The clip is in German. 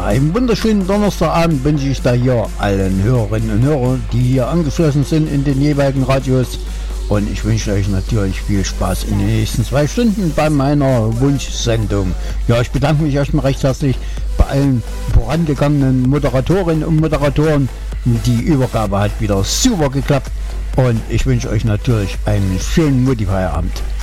einen wunderschönen Donnerstagabend wünsche ich da hier allen Hörerinnen und Hörern, die hier angeschlossen sind in den jeweiligen Radios. Und ich wünsche euch natürlich viel Spaß in den nächsten 2 Stunden bei meiner Wunschsendung. Ja, ich bedanke mich erstmal recht herzlich bei allen vorangegangenen Moderatorinnen und Moderatoren. Die Übergabe hat wieder super geklappt. Und ich wünsche euch natürlich einen schönen Mutti-Feierabend.